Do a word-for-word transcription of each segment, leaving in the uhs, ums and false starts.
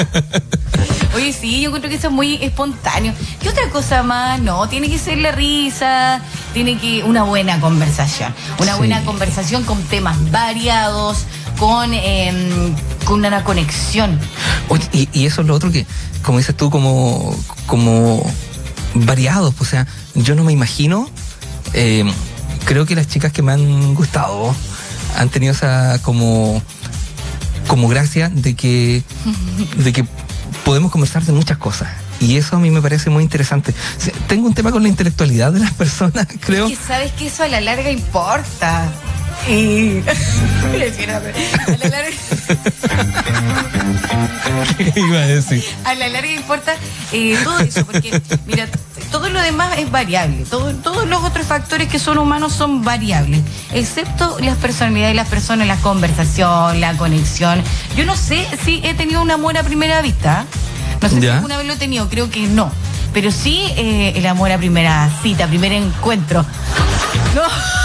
Oye, sí, yo encuentro que eso es muy espontáneo. ¿Qué otra cosa más? No, tiene que ser la risa, tiene que una buena conversación. Una sí. buena conversación con temas variados, con, eh, con una conexión. Oye, y, y eso es lo otro que, como dices tú, como, como variados. O sea, yo no me imagino, eh, creo que las chicas que me han gustado han tenido esa como, como gracia de que, de que podemos conversar de muchas cosas. Y eso a mí me parece muy interesante. O sea, tengo un tema con la intelectualidad de las personas, creo. Es que sabes que eso a la larga importa. Y... a la larga... ¿Qué iba a decir? A la larga importa eh, todo eso, porque, mira, todo lo demás es variable. Todo, todos los otros factores que son humanos son variables, excepto las personalidades de las personas, la conversación, la conexión. Yo no sé si he tenido un amor a primera vista. No sé ¿Ya? si alguna vez lo he tenido, creo que no. Pero sí eh, el amor a primera cita, primer encuentro. No.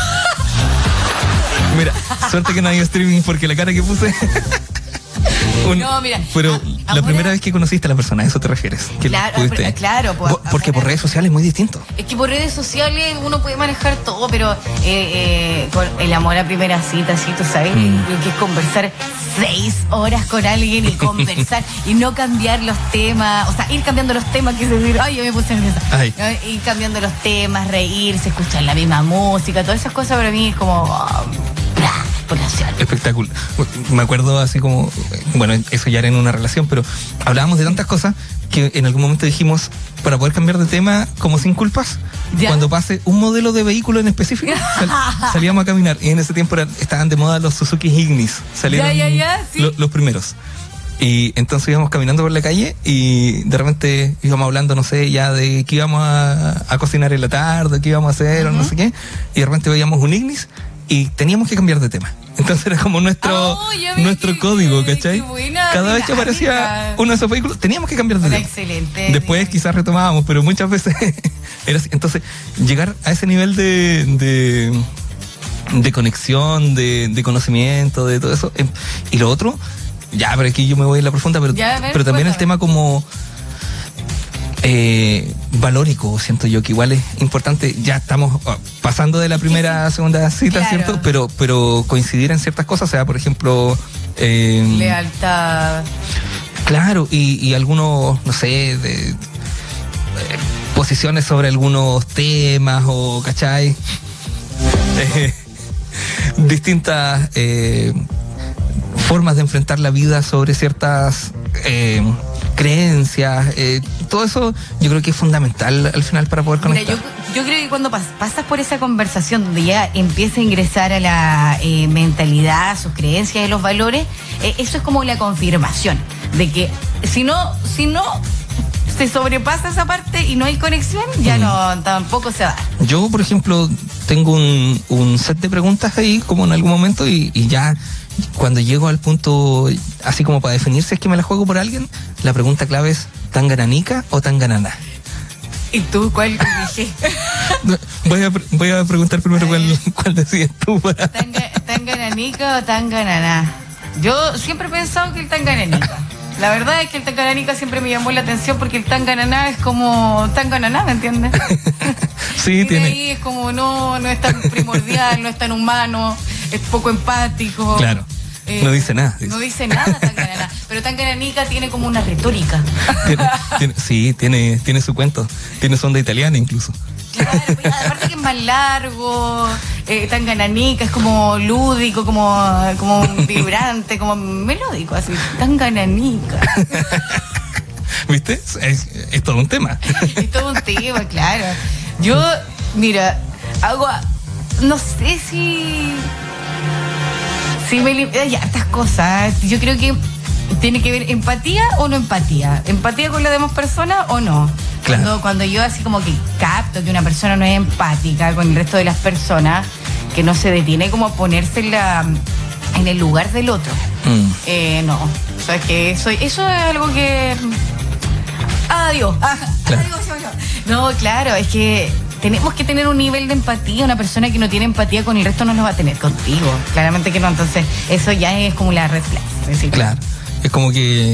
Mira, suerte que no hay streaming porque la cara que puse... Un, no, mira. Pero a, la primera a... vez que conociste a la persona, ¿a eso te refieres? Que claro, pudiste... claro. Pues, porque por redes sociales es muy distinto. Es que por redes sociales uno puede manejar todo, pero eh, eh, con el amor a primera cita, sí, tú sabes, mm. lo que es conversar seis horas con alguien y conversar y no cambiar los temas, o sea, ir cambiando los temas, que se dice, ay, yo me puse nerviosa. ¿No? Ir cambiando los temas, reírse, escuchar la misma música, todas esas cosas para mí es como... Oh, espectacular. Me acuerdo así como, bueno, eso ya era en una relación, pero hablábamos de tantas cosas que en algún momento dijimos, para poder cambiar de tema como sin culpas, ¿ya? Cuando pase un modelo de vehículo en específico, sal, salíamos a caminar, y en ese tiempo era, estaban de moda los Suzuki Ignis, salieron ya, ya, ya, ¿sí? lo, los primeros. Y entonces íbamos caminando por la calle y de repente íbamos hablando, no sé, ya de qué íbamos a, a cocinar en la tarde, qué íbamos a hacer, uh-huh. o no sé qué, y de repente veíamos un Ignis y teníamos que cambiar de tema. Entonces era como nuestro oh, nuestro que, código, ¿cachai? Cada vez que aparecía uno de esos vehículos teníamos que cambiar de tema. Excelente. Después quizás retomábamos, pero muchas veces era así. Entonces, llegar a ese nivel de de, de conexión, de, de conocimiento, de todo eso. Y lo otro, ya, pero aquí yo me voy a la profunda, pero, ya, ver, pero también el tema como Eh, valórico, siento yo que igual es importante. Ya estamos pasando de la primera a segunda cita, claro. ¿cierto? Pero, pero coincidir en ciertas cosas, o sea, por ejemplo... Eh, lealtad. Claro, y, y algunos, no sé, de, de, posiciones sobre algunos temas o, ¿cachai? Eh, distintas eh, formas de enfrentar la vida sobre ciertas... Eh, creencias, eh, todo eso yo creo que es fundamental al final para poder conectar. Mira, yo, yo creo que cuando pas, pasas por esa conversación donde ya empieza a ingresar a la eh, mentalidad, sus creencias y los valores, eh, eso es como la confirmación de que si no, si no se sobrepasa esa parte y no hay conexión, ya mm. no, tampoco se va. Yo, por ejemplo, tengo un, un set de preguntas ahí como en algún momento y, y ya cuando llego al punto, así como para definir si es que me la juego por alguien, la pregunta clave es ¿tangananica o tangananá? ¿Y tú cuál dije? voy, a, voy a preguntar primero cuál, cuál decides tú. Para... Tanga, ¿Tangananica o tangananá? Yo siempre he pensado que el tangananica. La verdad es que el tangananica siempre me llamó la atención porque el tangananá es como tangananá, ¿me entiendes? Sí, y tiene. Ahí es como no, no es tan primordial, no es tan humano, es poco empático. Claro. Eh, no dice nada. Dice. No dice nada Tangananá, pero Tangananica tiene como una retórica. Tiene, tiene, sí, tiene, tiene su cuento, tiene su onda italiana incluso. Claro, aparte que es más largo, eh, Tangananica es como lúdico, como, como vibrante, como melódico, así, Tangananica. ¿Viste? Es, es todo un tema. Es todo un tema, claro. Yo, mira, hago, no sé si... Sí, me ya, estas cosas. Yo creo que tiene que ver empatía o no empatía. Empatía con las demás personas o no. Claro. Cuando, cuando yo así como que capto que una persona no es empática con el resto de las personas, que no se detiene como a ponerse en, la, en el lugar del otro. Mm. Eh, no. O sea, es que eso, eso es algo que... Adiós. Ah, claro. Adiós, yo, yo. No, claro, es que... Tenemos que tener un nivel de empatía. Una persona que no tiene empatía con el resto no lo va a tener contigo. Claramente que no. Entonces, eso ya es como la red flag. Claro. Es como que